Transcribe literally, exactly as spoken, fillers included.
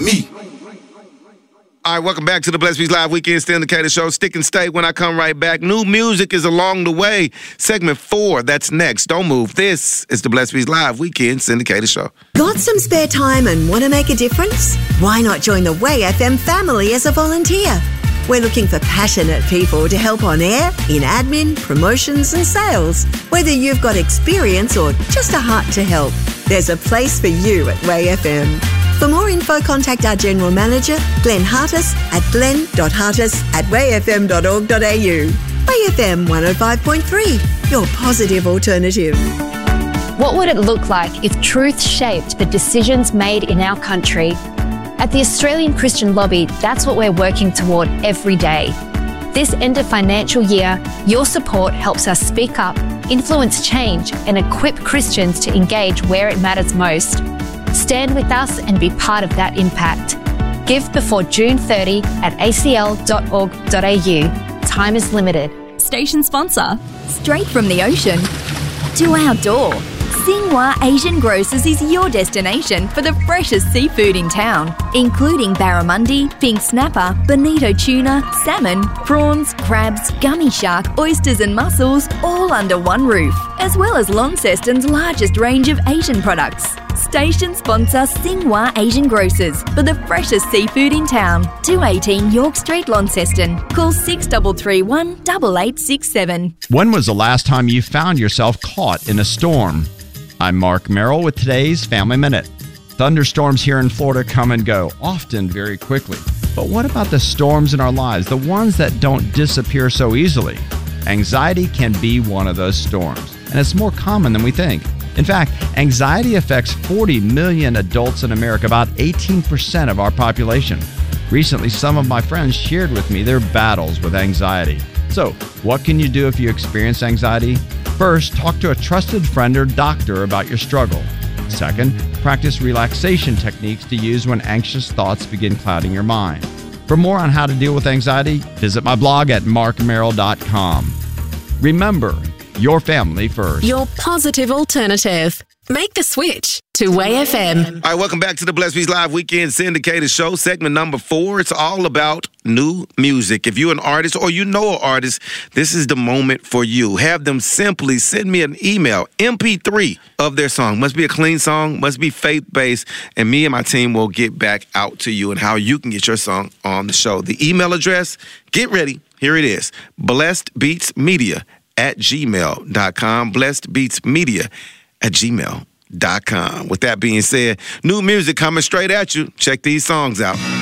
me. All right, welcome back to the Blessed Beats Live Weekend Syndicated Show. Stick and stay when I come right back. New music is along the way. Segment four, that's next. Don't move. This is the Blessed Beats Live Weekend Syndicated Show. Got some spare time and want to make a difference? Why not join the Way F M family as a volunteer? We're looking for passionate people to help on air, in admin, promotions and sales. Whether you've got experience or just a heart to help, there's a place for you at Way F M. For more info, contact our General Manager, Glenn Hartis, at glenn dot hartis at way f m dot org dot a u. Way F M one oh five point three, your positive alternative. What would it look like if truth shaped the decisions made in our country? At the Australian Christian Lobby, that's what we're working toward every day. This end of financial year, your support helps us speak up, influence change, and equip Christians to engage where it matters most. Stand with us and be part of that impact. Give before June thirtieth at a c l dot org dot a u. Time is limited. Station sponsor. Straight from the ocean to our door, Xinhua Asian Grocers is your destination for the freshest seafood in town, including barramundi, pink snapper, bonito tuna, salmon, prawns, crabs, gummy shark, oysters and mussels, all under one roof, as well as Launceston's largest range of Asian products. Station sponsor Xinhua Asian Grocers for the freshest seafood in town. two eighteen York Street, Launceston. Call six three three one, eight eight six seven. When was the last time you found yourself caught in a storm? I'm Mark Merrill with today's Family Minute. Thunderstorms here in Florida come and go, often very quickly. But what about the storms in our lives, the ones that don't disappear so easily? Anxiety can be one of those storms, and it's more common than we think. In fact, anxiety affects forty million adults in America, about eighteen percent of our population. Recently, some of my friends shared with me their battles with anxiety. So, what can you do if you experience anxiety? First, talk to a trusted friend or doctor about your struggle. Second, practice relaxation techniques to use when anxious thoughts begin clouding your mind. For more on how to deal with anxiety, visit my blog at mark merrill dot com. Remember, your family first. Your positive alternative. Make the switch to Way F M. All right, welcome back to the Blessed Beats Live Weekend Syndicated Show, segment number four. It's all about new music. If you're an artist or you know an artist, this is the moment for you. Have them simply send me an email, M P three of their song. Must be a clean song, must be faith-based, and me and my team will get back out to you and how you can get your song on the show. The email address, get ready, here it is, blessedbeatsmedia at gmail dot com, blessedbeatsmedia at gmail dot com. With that being said, new music coming straight at you. Check these songs out.